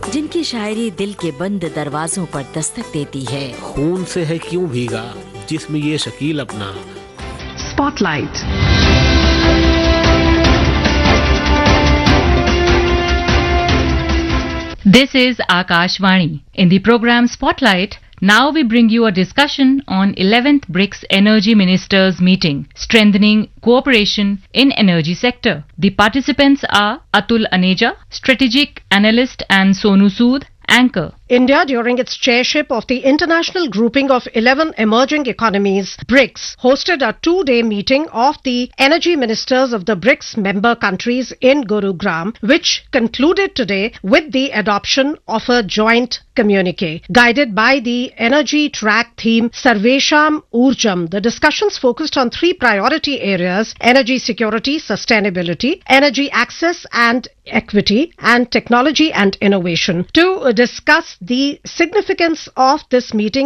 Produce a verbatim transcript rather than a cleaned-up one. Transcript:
जिनकी शायरी दिल के बंद दरवाजों पर दस्तक देती है। खून से है क्यों भीगा जिस्म ये शकील अपना। Spotlight. This is Akashvani. In the program Spotlight, now we bring you a discussion on eleventh BRICS Energy Ministers Meeting, Strengthening Cooperation in Energy Sector. The participants are Atul Aneja, Strategic Analyst, and Sonu Sood, Anchor. India, during its chairship of the International Grouping of eleven Emerging Economies, BRICS, hosted a two-day meeting of the energy ministers of the BRICS member countries in Gurugram, which concluded today with the adoption of a joint communique. Guided by the energy track theme Sarvesham Urjam, the discussions focused on three priority areas: energy security, sustainability, energy access and equity, and technology and innovation. To discuss the significance of this meeting,